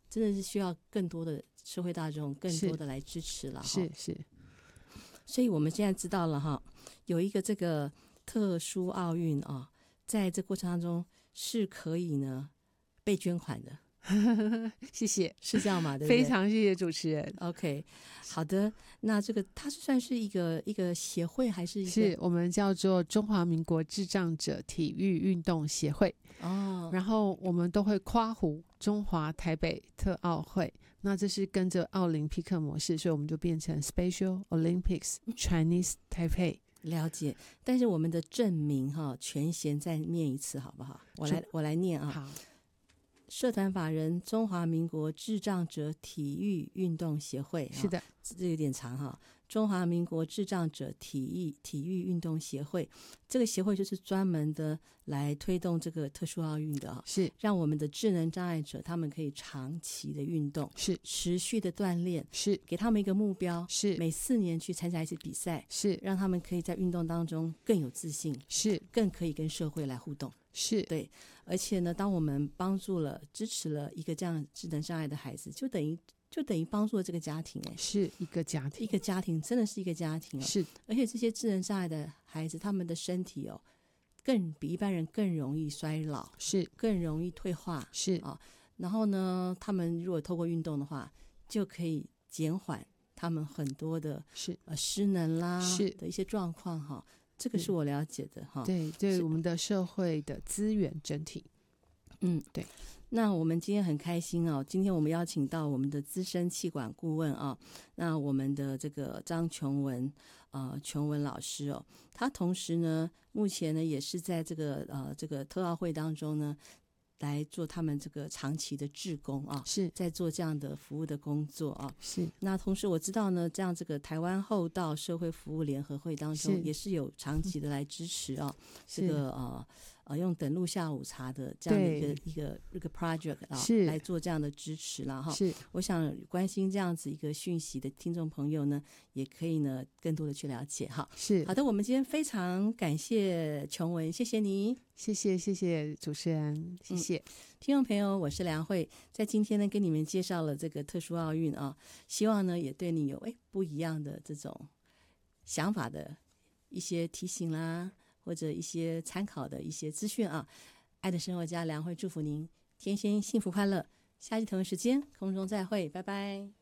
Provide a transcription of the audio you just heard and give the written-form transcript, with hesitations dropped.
真的是需要更多的社会大众更多的来支持了。 是是， 所以我们现在知道了哈，有一个这个特殊奥运啊，在这过程当中是可以呢被捐款的。 谢谢， 是这样嘛？对不对？ 非常谢谢主持人。 OK， 好的。那这个它是算是一个协会还是一个？ 是我们叫做中华民国智障者体育运动协会哦。 然后我们都会夸胡中华台北特奥会，那这是跟着奥林匹克模式，所以我们就变成 Special Olympics Chinese Taipei。 了解。但是我们的正名哈，全衔再念一次好不好？我来念啊。 好， 社团法人中华民国智障者体育运动协会。 是的， 这有点长哈。中华民国智障者体育运动协会，这个协会就是专门的来推动这个特殊奥运的， 是让我们的智能障碍者他们可以长期的运动， 是持续的锻炼， 是给他们一个目标， 是每4年去参加一次比赛， 是让他们可以在运动当中更有自信， 是更可以跟社会来互动。 是， 对，而且呢，当我们帮助了、支持了一个这样智能障碍的孩子，就等于帮助了这个家庭。 是一个家庭， 一个家庭真的是一个家庭。 是， 而且这些智能障碍的孩子，他们的身体更比一般人更容易衰老， 是更容易退化， 是然后呢，他们如果透过运动的话，就可以减缓他们很多的是失能啦是的一些状况哈。这个是我了解的哈。 对对，我们的社会的资源整体。对。 那我们今天很开心哦，今天我们邀请到我们的资深企管顾问啊，那我们的这个张琼文琼文老师哦，他同时呢，目前呢也是在这个特奥会当中呢，来做他们这个长期的志工啊， 是在做这样的服务的工作啊。 是。 那同时我知道呢，这样这个台湾厚道社会服务联合会当中也是有长期的来支持啊，这个用等路下午茶的这样的一个 project 啊，来做这样的支持啦哈。 是， 我想关心这样子一个讯息的听众朋友呢，也可以呢更多的去了解哈。 是， 好的，我们今天非常感谢琼文，谢谢你。 谢谢主持人，谢谢。 听众朋友，我是梁慧，在今天呢跟你们介绍了这个特殊奥运啊，希望呢也对你有不一样的这种想法的一些提醒啦，或者一些参考的一些资讯啊。爱的生活家梁慧祝福您天天幸福快乐，下期同一时间空中再会，拜拜。